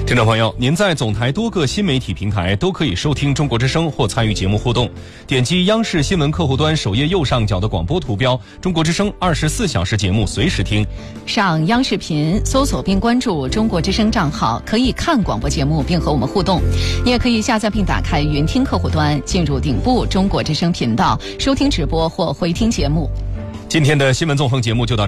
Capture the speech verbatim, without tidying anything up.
听众朋友，您在总台多个新媒体平台都可以收听中国之声或参与节目互动。点击央视新闻客户端首页右上角的广播图标，中国之声二十四小时节目随时听。 上央视频搜索并关注中国之声账号，可以看广播节目并和我们互动。你也可以下载并打开云听客户端，进入顶部中国之声频道，收听直播或回听节目。 今天的新闻纵横节目就到